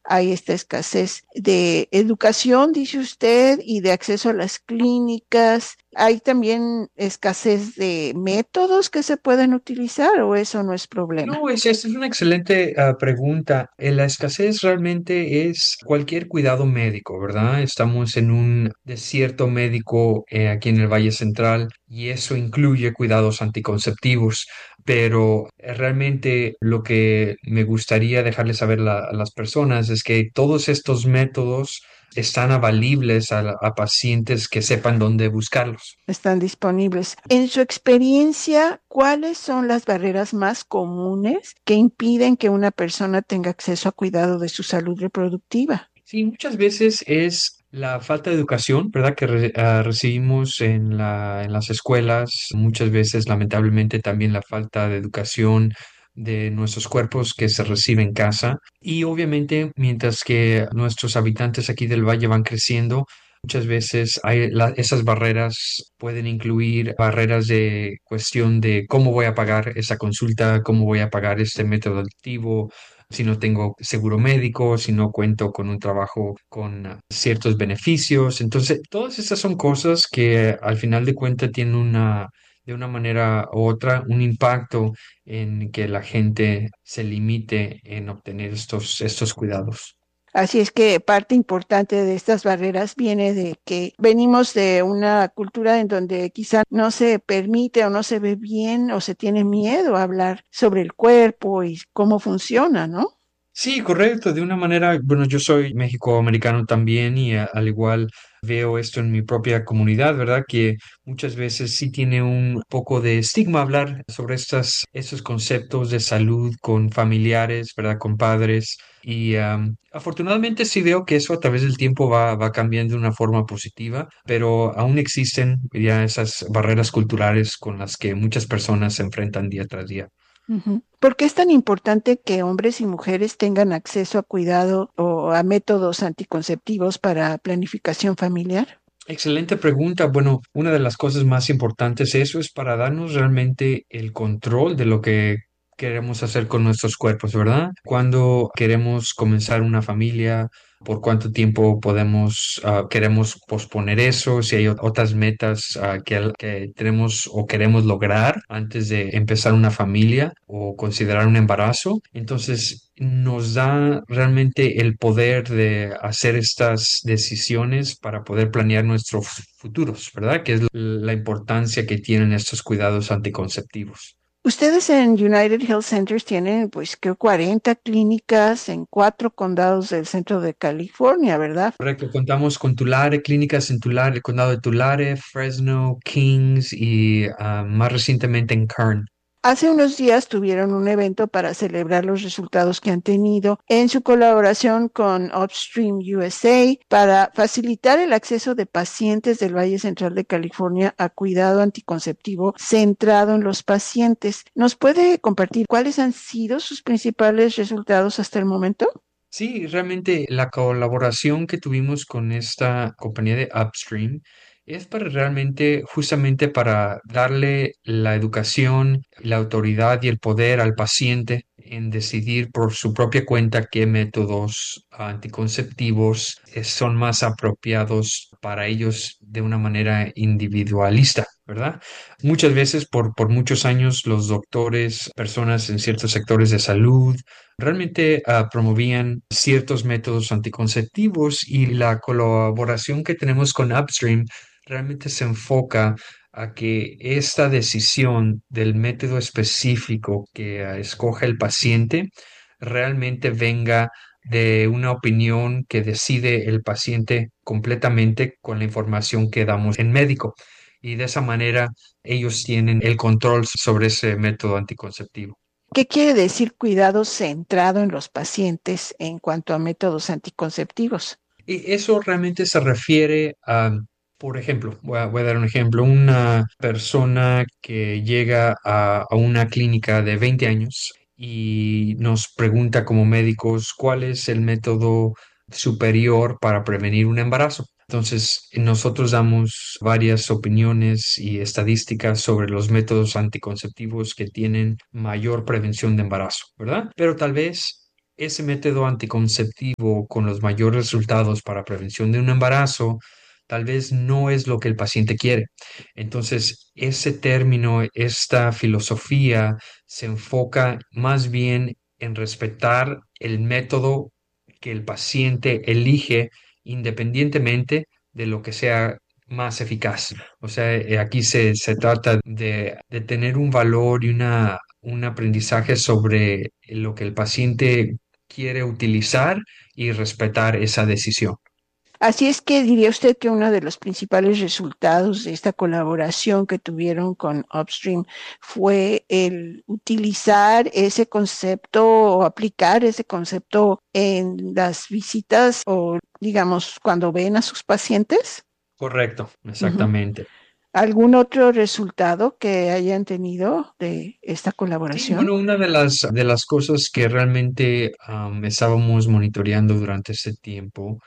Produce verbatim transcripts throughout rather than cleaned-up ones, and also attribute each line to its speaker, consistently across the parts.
Speaker 1: hay esta escasez de educación, dice usted, y de acceso a las clínicas. ¿Hay también escasez de métodos que se pueden utilizar o eso no es problema?
Speaker 2: No, es, esta es una excelente ah, pregunta. Eh, La escasez realmente es cualquier cuidado médico, ¿verdad? Estamos en un desierto médico eh, aquí en el Valle Central y eso incluye cuidados anticonceptivos, pero eh, realmente lo que me gustaría dejarles saber la- a las personas es que todos estos métodos están avalibles a, la- a pacientes que sepan dónde buscarlos.
Speaker 1: Están disponibles. En su experiencia, ¿cuáles son las barreras más comunes que impiden que una persona tenga acceso a cuidado de su salud reproductiva?
Speaker 2: Sí, muchas veces es la falta de educación, ¿verdad? Que re- ah, recibimos en la, en las escuelas. Muchas veces, lamentablemente, también la falta de educación de nuestros cuerpos que se recibe en casa. Y obviamente, mientras que nuestros habitantes aquí del valle van creciendo, muchas veces hay la- esas barreras pueden incluir barreras de cuestión de cómo voy a pagar esa consulta, cómo voy a pagar este método activo, si no tengo seguro médico, si no cuento con un trabajo con ah, ciertos beneficios. Entonces, todas estas son cosas que al final de cuentas tienen una, de una manera u otra, un impacto en que la gente se limite en obtener estos, estos cuidados.
Speaker 1: Así es que parte importante de estas barreras viene de que venimos de una cultura en donde quizá no se permite o no se ve bien o se tiene miedo a hablar sobre el cuerpo y cómo funciona, ¿no?
Speaker 2: Sí, correcto. De una manera, bueno, yo soy méxico-americano también y a- al igual veo esto en mi propia comunidad, ¿verdad? Que muchas veces sí tiene un poco de estigma hablar sobre estas, estos conceptos de salud con familiares, ¿verdad? Con padres. Y am, afortunadamente sí veo que eso a través del tiempo va, va cambiando de una forma positiva, pero aún existen ya esas barreras culturales con las que muchas personas se enfrentan día tras día.
Speaker 1: Ujú. ¿Por qué es tan importante que hombres y mujeres tengan acceso a cuidado o a métodos anticonceptivos para planificación familiar?
Speaker 2: Excelente pregunta. Bueno, una de las cosas más importantes, eso es para darnos realmente el control de lo que queremos hacer con nuestros cuerpos, ¿verdad? Cuando queremos comenzar una familia, por cuánto tiempo podemos, ah, queremos posponer eso, si hay o- otras metas, ah, que, al- que tenemos o queremos lograr antes de empezar una familia o considerar un embarazo. Entonces, nos da realmente el poder de hacer estas decisiones para poder planear nuestros futuros, ¿verdad? Que es la importancia que tienen estos cuidados anticonceptivos.
Speaker 1: Ustedes en United Health Centers tienen, pues, creo cuarenta clínicas en cuatro condados del centro de California, ¿verdad?
Speaker 2: Correcto, contamos con Tulare, clínicas en Tulare, el condado de Tulare, Fresno, Kings y ah, más recientemente en Kern.
Speaker 1: Hace unos días tuvieron un evento para celebrar los resultados que han tenido en su colaboración con Upstream U S A para facilitar el acceso de pacientes del Valle Central de California a cuidado anticonceptivo centrado en los pacientes. ¿Nos puede compartir cuáles han sido sus principales resultados hasta el momento?
Speaker 2: Sí, realmente la colaboración que tuvimos con esta compañía de Upstream es para realmente, justamente para darle la educación, la autoridad y el poder al paciente en decidir por su propia cuenta qué métodos anticonceptivos eh, son más apropiados para ellos de una manera individualista, ¿verdad? Muchas veces por, por muchos años los doctores, personas en ciertos sectores de salud, realmente ah, promovían ciertos métodos anticonceptivos y la colaboración que tenemos con Upstream realmente se enfoca a que esta decisión del método específico que ah, escoja el paciente realmente venga de una opinión que decide el paciente completamente con la información que damos en médico. Y de esa manera ellos tienen el control sobre ese método anticonceptivo.
Speaker 1: ¿Qué quiere decir cuidado centrado en los pacientes en cuanto a métodos anticonceptivos?
Speaker 2: Y eso realmente se refiere a, por ejemplo, voy a, voy a dar un ejemplo, una persona que llega a, a una clínica de veinte años y nos pregunta como médicos cuál es el método superior para prevenir un embarazo. Entonces, nosotros damos varias opiniones y estadísticas sobre los métodos anticonceptivos que tienen mayor prevención de embarazo, ¿verdad? Pero tal vez ese método anticonceptivo con los mayores resultados para prevención de un embarazo tal vez no es lo que el paciente quiere. Entonces, ese término, esta filosofía se enfoca más bien en respetar el método que el paciente elige independientemente de lo que sea más eficaz. O sea, eh, aquí se, se trata de, de tener un valor y una, un aprendizaje sobre lo que el paciente quiere utilizar y respetar esa decisión.
Speaker 1: Así es que diría usted que uno de los principales resultados de esta colaboración que tuvieron con Upstream fue el utilizar ese concepto o aplicar ese concepto en las visitas o, digamos, cuando ven a sus pacientes.
Speaker 2: Correcto,
Speaker 1: Ujú.
Speaker 2: exactamente.
Speaker 1: ¿Algún otro resultado que hayan tenido de esta
Speaker 2: Sí,
Speaker 1: colaboración?
Speaker 2: bueno, una de las, de las cosas que realmente am, estábamos monitoreando durante este tiempo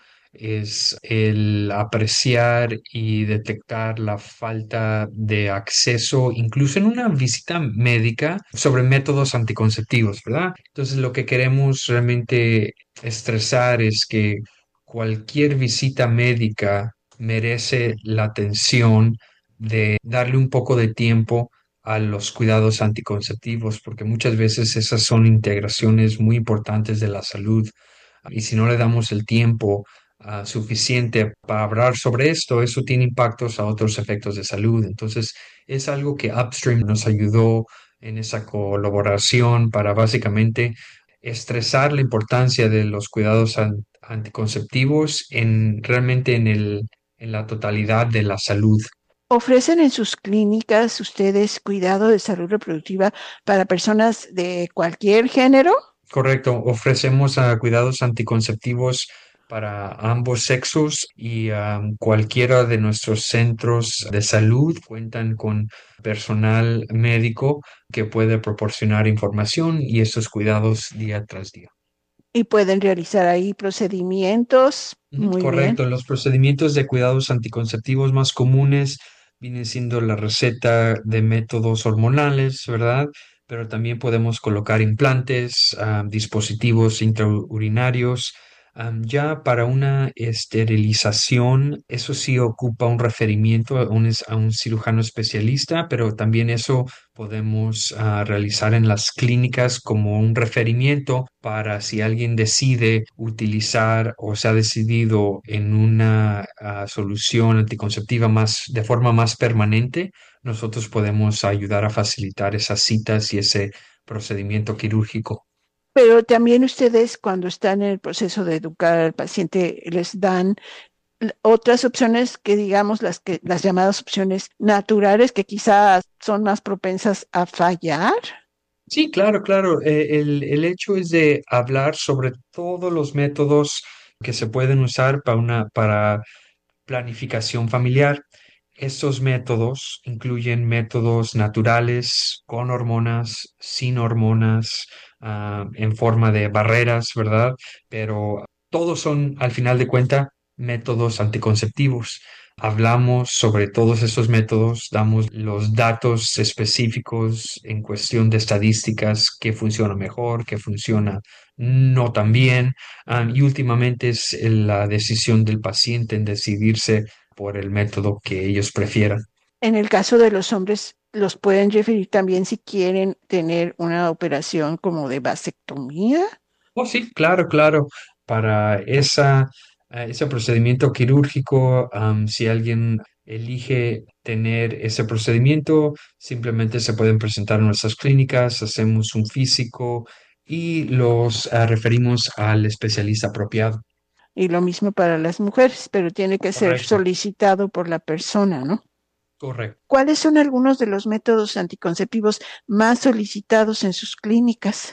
Speaker 2: es el apreciar y detectar la falta de acceso, incluso en una visita médica, sobre métodos anticonceptivos, ¿verdad? Entonces, lo que queremos realmente estresar es que cualquier visita médica merece la atención de darle un poco de tiempo a los cuidados anticonceptivos, porque muchas veces esas son integraciones muy importantes de la salud. Y si no le damos el tiempo ah, suficiente para hablar sobre esto, eso tiene impactos a otros efectos de salud. Entonces, es algo que Upstream nos ayudó en esa colaboración para básicamente estresar la importancia de los cuidados an- anticonceptivos en realmente en el, en la totalidad de la salud.
Speaker 1: ¿Ofrecen en sus clínicas ustedes cuidado de salud reproductiva para personas de cualquier género?
Speaker 2: Correcto, ofrecemos ah, cuidados anticonceptivos para ambos sexos y am, cualquiera de nuestros centros de salud cuentan con personal médico que puede proporcionar información y estos cuidados día tras día.
Speaker 1: Y pueden realizar ahí procedimientos.
Speaker 2: Ujú,
Speaker 1: Muy bien.
Speaker 2: correcto, los procedimientos de cuidados anticonceptivos más comunes vienen siendo la receta de métodos hormonales, ¿verdad? Pero también podemos colocar implantes, ah, dispositivos intraurinarios. Ah, ya para una esterilización, eso sí ocupa un referimiento a un, es- a un cirujano especialista, pero también eso podemos ah, realizar en las clínicas como un referimiento para si alguien decide utilizar o se ha decidido en una ah, solución anticonceptiva más de forma más permanente, nosotros podemos ayudar a facilitar esas citas y ese procedimiento quirúrgico.
Speaker 1: Pero también ustedes cuando están en el proceso de educar al paciente les dan l- otras opciones que digamos las que las llamadas opciones naturales que quizás son más propensas a fallar.
Speaker 2: Sí, claro, claro. Eh, el, el hecho es de hablar sobre todos los métodos que se pueden usar para una, para planificación familiar. Estos métodos incluyen métodos naturales, con hormonas, sin hormonas, ah, en forma de barreras, ¿verdad? Pero todos son, al final de cuentas, métodos anticonceptivos. Hablamos sobre todos estos métodos, damos los datos específicos en cuestión de estadísticas, qué funciona mejor, qué funciona no tan bien, ah, y últimamente es la decisión del paciente en decidirse por el método que ellos prefieran.
Speaker 1: En el caso de los hombres, los pueden referir también si quieren tener una operación como de vasectomía.
Speaker 2: Oh, sí, claro, claro. Para esa, eh, ese procedimiento quirúrgico, am, si alguien elige tener ese procedimiento, simplemente se pueden presentar en nuestras clínicas, hacemos un físico y los eh, referimos al especialista apropiado.
Speaker 1: Y lo mismo para las mujeres, pero tiene que ser
Speaker 2: Correcto,
Speaker 1: solicitado por la persona, ¿no?
Speaker 2: correcto.
Speaker 1: ¿Cuáles son algunos de los métodos anticonceptivos más solicitados en sus clínicas?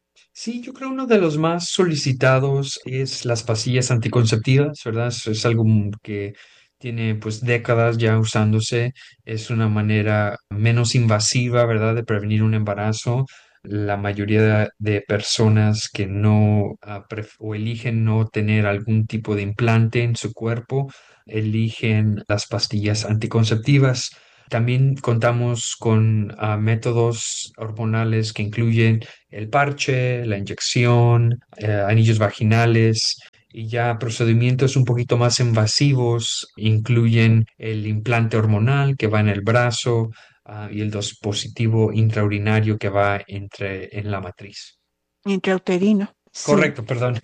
Speaker 2: Sí, yo creo uno de los más solicitados es las pastillas anticonceptivas, ¿verdad? Es, es algo m- que tiene pues décadas ya usándose. Es una manera menos invasiva, ¿verdad?, de prevenir un embarazo. La mayoría de, de personas que no ah, pref- o eligen no tener algún tipo de implante en su cuerpo, eligen las pastillas anticonceptivas. También contamos con uh, métodos hormonales que incluyen el parche, la inyección, eh, anillos vaginales. Y ya procedimientos un poquito más invasivos incluyen el implante hormonal que va en el brazo, ah, y el dispositivo intraurinario que va entre en la matriz.
Speaker 1: Intrauterino. Sí.
Speaker 2: Correcto, perdón.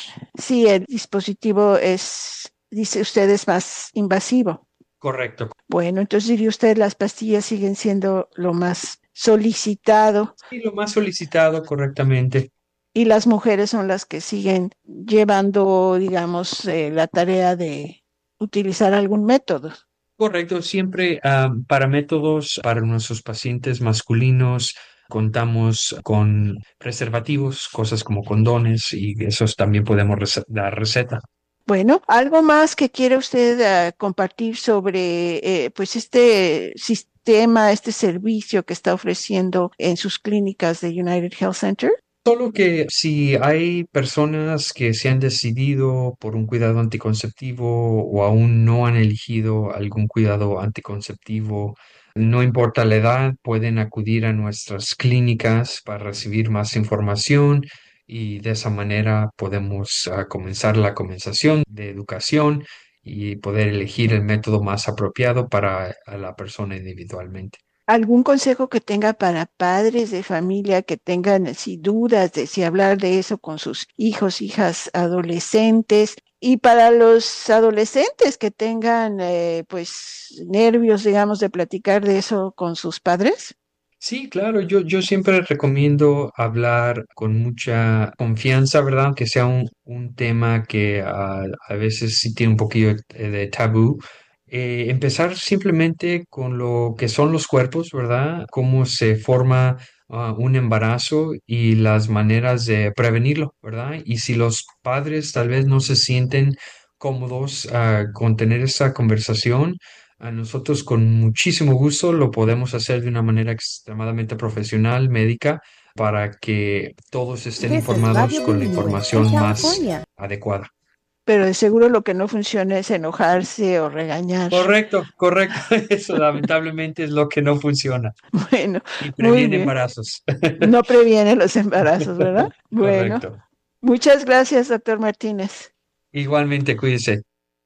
Speaker 1: Sí, el dispositivo es, dice usted, es más invasivo.
Speaker 2: Correcto.
Speaker 1: Bueno, entonces diría usted, las pastillas siguen siendo lo más solicitado
Speaker 2: Sí, lo más solicitado correctamente.
Speaker 1: y las mujeres son las que siguen llevando, digamos, eh, la tarea de utilizar algún método.
Speaker 2: Correcto, siempre ah, para métodos para nuestros pacientes masculinos contamos con preservativos, cosas como condones y esos también podemos rece- dar receta.
Speaker 1: Bueno, ¿algo más que quiere usted eh, compartir sobre eh, pues este sistema, este servicio que está ofreciendo en sus clínicas de United Health Center?
Speaker 2: Solo que si hay personas que se han decidido por un cuidado anticonceptivo o aún no han elegido algún cuidado anticonceptivo, no importa la edad, pueden acudir a nuestras clínicas para recibir más información y de esa manera podemos ah, comenzar la conversación de educación y poder elegir el método más apropiado para a la persona individualmente.
Speaker 1: ¿Algún consejo que tenga para padres de familia que tengan así dudas de si hablar de eso con sus hijos, hijas adolescentes? Y para los adolescentes que tengan eh, pues nervios, digamos, de platicar de eso con sus padres.
Speaker 2: Sí, claro, yo, yo siempre recomiendo hablar con mucha confianza, ¿verdad? Aunque sea un, un tema que ah, a veces sí tiene un poquillo de, de tabú. Eh, empezar simplemente con lo que son los cuerpos, ¿verdad? Cómo se forma ah, un embarazo y las maneras de prevenirlo, ¿verdad? Y si los padres tal vez no se sienten cómodos ah, con tener esa conversación, a nosotros con muchísimo gusto lo podemos hacer de una manera extremadamente profesional, médica, para que todos estén
Speaker 3: This is
Speaker 2: informados
Speaker 3: Radio
Speaker 2: con la
Speaker 3: Bilingüe in
Speaker 2: información más
Speaker 3: California.
Speaker 2: adecuada.
Speaker 1: Pero de seguro lo que no funciona es enojarse o regañar.
Speaker 2: Correcto, correcto. Eso lamentablemente es lo que no funciona
Speaker 1: Bueno,
Speaker 2: y
Speaker 1: muy
Speaker 2: previene
Speaker 1: bien.
Speaker 2: embarazos.
Speaker 1: No previene los embarazos, ¿verdad? Bueno,
Speaker 2: Correcto.
Speaker 1: muchas gracias, doctor Martínez.
Speaker 2: Igualmente, cuídese.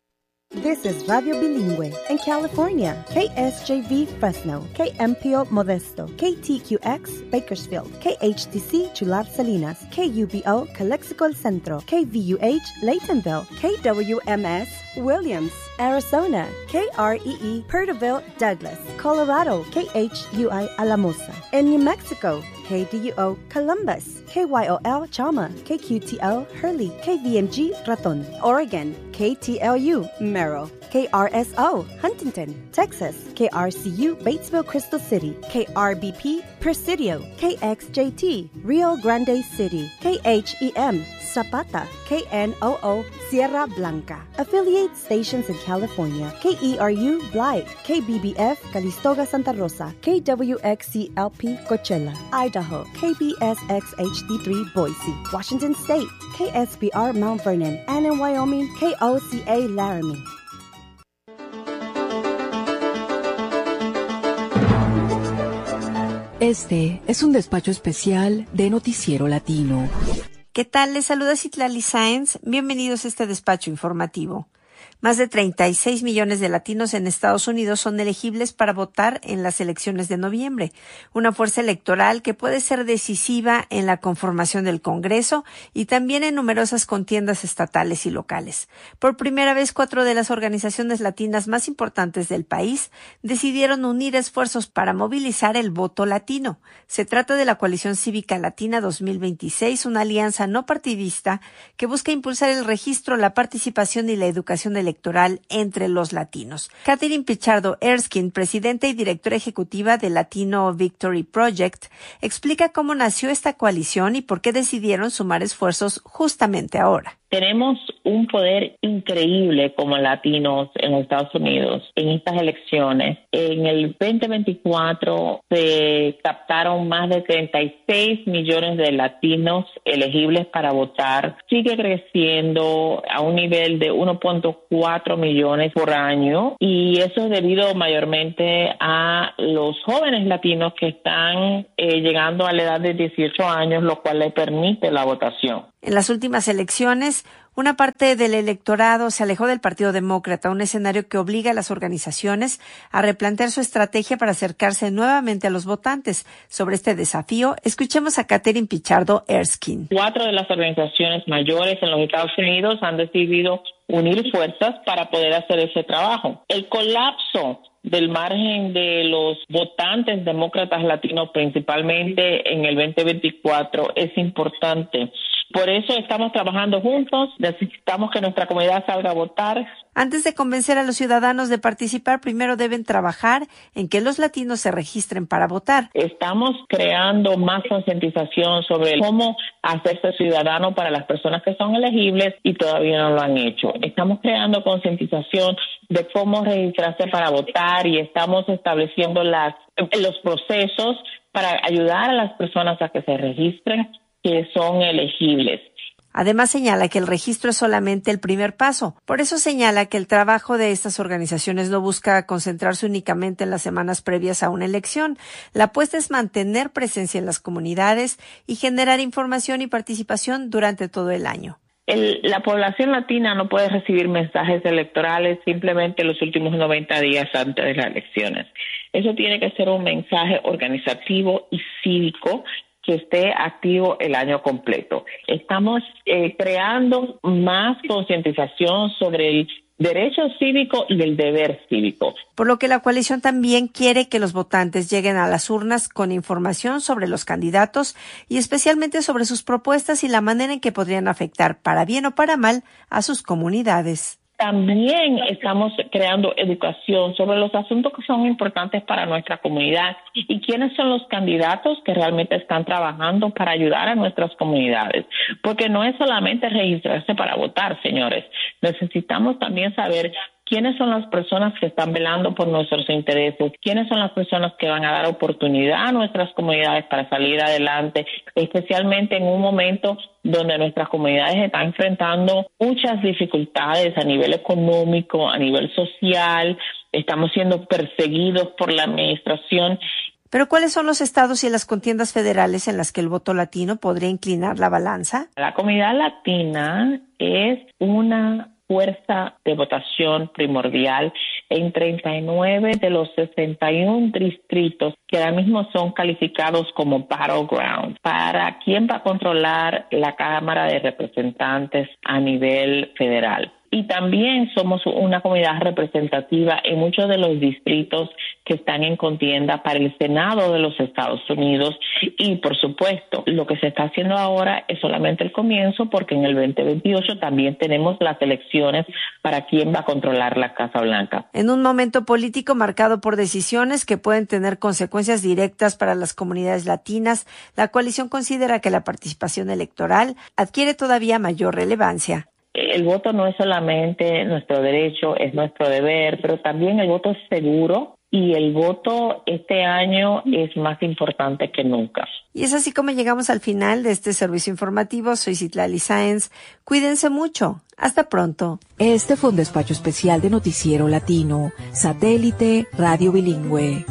Speaker 3: This is Radio Bilingüe in California. K S J V Fresno, K M P O Modesto, K T Q X Bakersfield, K H T C Chular Salinas, K U B O Calexico El Centro, K V U H Laytonville, K W M S Williams, Arizona, K R E E Perterville Douglas, Colorado, K H U I Alamosa. In New Mexico, K D U O Columbus, K Y O L Chalma, K Q T L Hurley, K V M G Raton, Oregon, K T L U Merrill, K R S O Huntington, Texas, K R C U Batesville Crystal City, K R B P Presidio, K X J T Rio Grande City, K H E M Zapata, K N O O Sierra Blanca. Affiliate stations in California, K E R U Blythe, K B B F Calistoga Santa Rosa, K W X C L P Coachella, Idaho, K B S X H D three Boise, Washington State, K S B R Mount Vernon, and in Wyoming, K O C A Laramie.
Speaker 4: Este es un despacho especial de Noticiero Latino.
Speaker 5: ¿Qué tal? Les saluda Citlali Sáenz. Bienvenidos a este despacho informativo. Más de treinta y seis millones de latinos en Estados Unidos son elegibles para votar en las elecciones de noviembre, una fuerza electoral que puede ser decisiva en la conformación del Congreso y también en numerosas contiendas estatales y locales. Por primera vez, cuatro de las organizaciones latinas más importantes del país decidieron unir esfuerzos para movilizar el voto latino. Se trata de la Coalición Cívica Latina dos mil veintiséis, una alianza no partidista que busca impulsar el registro, la participación y la educación electoral entre los latinos. Catherine Pichardo Erskine, presidenta y directora ejecutiva de Latino Victory Project, explica cómo nació esta coalición y por qué decidieron sumar esfuerzos justamente ahora.
Speaker 6: Tenemos un poder increíble como latinos en los Estados Unidos en estas elecciones. En el veinte veinticuatro se captaron más de treinta y seis millones de latinos elegibles para votar. Sigue creciendo a un nivel de uno punto cuatro millones por año, y eso es debido mayormente a los jóvenes latinos que están eh, llegando a la edad de dieciocho años, lo cual le permite la votación.
Speaker 5: En las últimas elecciones, una parte del electorado se alejó del Partido Demócrata, un escenario que obliga a las organizaciones a replantear su estrategia para acercarse nuevamente a los votantes. Sobre este desafío, escuchemos a Catherine Pichardo Erskine.
Speaker 6: Cuatro de las organizaciones mayores en los Estados Unidos han decidido unir fuerzas para poder hacer ese trabajo. El colapso del margen de los votantes demócratas latinos, principalmente en el veinte veinticuatro, es importante. Por eso estamos trabajando juntos, necesitamos que nuestra comunidad salga a votar.
Speaker 5: Antes de convencer a los ciudadanos de participar, primero deben trabajar en que los latinos se registren para votar.
Speaker 6: Estamos creando más concientización sobre cómo hacerse ciudadano para las personas que son elegibles y todavía no lo han hecho. Estamos creando concientización de cómo registrarse para votar y estamos estableciendo las, los procesos para ayudar a las personas a que se registren, que son elegibles.
Speaker 5: Además, señala que el registro es solamente el primer paso. Por eso señala que el trabajo de estas organizaciones no busca concentrarse únicamente en las semanas previas a una elección. La apuesta es mantener presencia en las comunidades y generar información y participación durante todo el año.
Speaker 6: El, la población latina no puede recibir mensajes electorales simplemente los últimos noventa días antes de las elecciones. Eso tiene que ser un mensaje organizativo y cívico que esté activo el año completo. Estamos eh, creando más concientización sobre el derecho cívico y el deber cívico.
Speaker 5: Por lo que la coalición también quiere que los votantes lleguen a las urnas con información sobre los candidatos y especialmente sobre sus propuestas y la manera en que podrían afectar, para bien o para mal, a sus comunidades.
Speaker 6: También estamos creando educación sobre los asuntos que son importantes para nuestra comunidad y quiénes son los candidatos que realmente están trabajando para ayudar a nuestras comunidades. Porque no es solamente registrarse para votar, señores. Necesitamos también saber quiénes son las personas que están velando por nuestros intereses, quiénes son las personas que van a dar oportunidad a nuestras comunidades para salir adelante, especialmente en un momento donde nuestras comunidades están enfrentando muchas dificultades a nivel económico, a nivel social, estamos siendo perseguidos por la administración.
Speaker 5: ¿Pero cuáles son los estados y las contiendas federales en las que el voto latino podría inclinar la balanza?
Speaker 6: La comunidad latina es una fuerza de votación primordial en treinta y nueve de los sesenta y uno distritos que ahora mismo son calificados como battleground para quién va a controlar la Cámara de Representantes a nivel federal. Y también somos una comunidad representativa en muchos de los distritos que están en contienda para el Senado de los Estados Unidos. Y, por supuesto, lo que se está haciendo ahora es solamente el comienzo, porque en el veinte veintiocho también tenemos las elecciones para quién va a controlar la Casa Blanca.
Speaker 5: En un momento político marcado por decisiones que pueden tener consecuencias directas para las comunidades latinas, la coalición considera que la participación electoral adquiere todavía mayor relevancia.
Speaker 6: El voto no es solamente nuestro derecho, es nuestro deber, pero también el voto es seguro y el voto este año es más importante que nunca.
Speaker 5: Y es así como llegamos al final de este servicio informativo. Soy Citlali Sáenz. Cuídense mucho. Hasta pronto.
Speaker 4: Este fue un despacho especial de Noticiero Latino, Satélite Radio Bilingüe.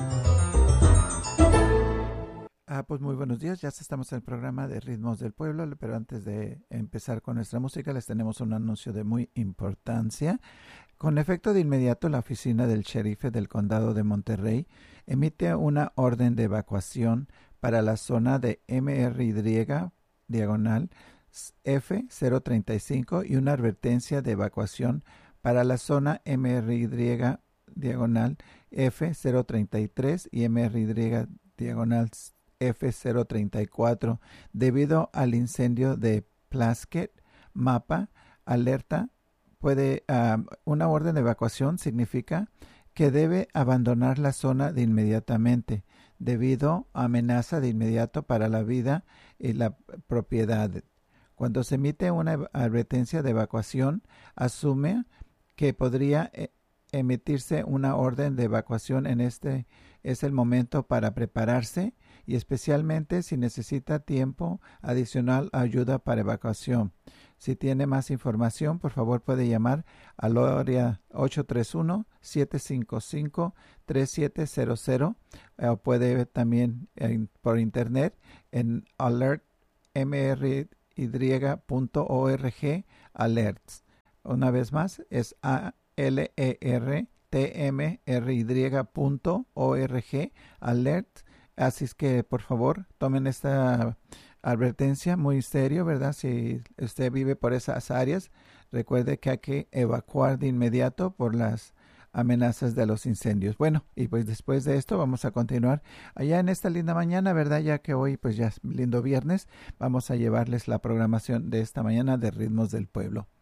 Speaker 7: Ah, pues muy buenos días, ya estamos en el programa de Ritmos del Pueblo, pero antes de empezar con nuestra música les tenemos un anuncio de muy importancia. Con efecto de inmediato, la oficina del sheriff del condado de Monterrey emite una orden de evacuación para la zona de M R Y diagonal F cero treinta y cinco y una advertencia de evacuación para la zona M R Y diagonal F cero treinta y tres y M R Y diagonal F cero treinta y cuatro debido al incendio de Plaskett. Mapa alerta puede uh, una orden de evacuación significa que debe abandonar la zona de inmediatamente debido a amenaza de inmediato para la vida y la propiedad. Cuando se emite una advertencia de evacuación, asume que podría eh, emitirse una orden de evacuación. En este es el momento para prepararse y especialmente si necesita tiempo adicional ayuda para evacuación. Si tiene más información, por favor puede llamar al área ocho tres uno, siete cinco cinco, tres siete cero cero o puede también en, por internet en alert m r y punto org, alerts. Una vez más es a l e r t m r y punto org, alert. Así es que por favor tomen esta advertencia muy serio, ¿verdad? Si usted vive por esas áreas, recuerde que hay que evacuar de inmediato por las amenazas de los incendios. Bueno, y pues después de esto vamos a continuar allá en esta linda mañana, ¿verdad? Ya que hoy pues ya es lindo viernes, vamos a llevarles la programación de esta mañana de Ritmos del Pueblo.